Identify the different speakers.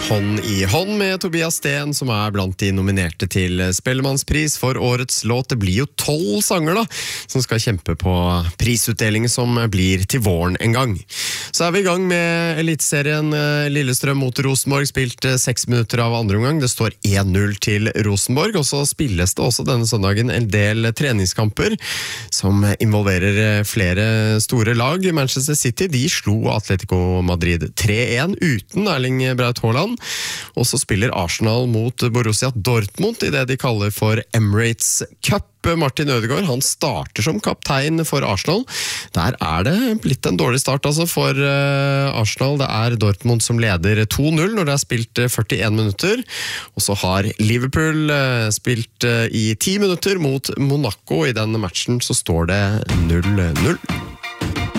Speaker 1: Hånd i hånd med Tobias Sten, som blant de nominerte til Spellemannspris for årets låt. Det blir jo 12 sanger da, som skal kjempe på prisutdelingen som blir til våren en gang. Så vi i gang med elitserien Lillestrøm mot Rosenborg, spilt 6 minutter av andre omgang. Det står 1-0 til Rosenborg, og så spilles det også denne søndagen en del treningskamper som involverer flere store lag. Manchester City, de slo Atletico Madrid 3-1 uten Erling Braut Haaland. Og så spiller Arsenal mot Borussia Dortmund i det de kaller for Emirates Cup. Martin Ødegaard, han starter som kaptein for Arsenal. Der det blitt en dårlig start altså for Arsenal. Det Dortmund som leder 2-0 når det spilt 41 minutter. Og så har Liverpool spilt i 10 minutter mot Monaco. I denne matchen så står det 0-0.